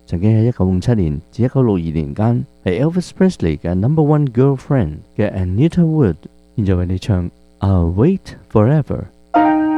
曾經喺1957年至1962年間係 Elvis Presley 嘅 Number One Girlfriend 嘅 Anita Wood，現在為你唱《I'll Wait Forever》。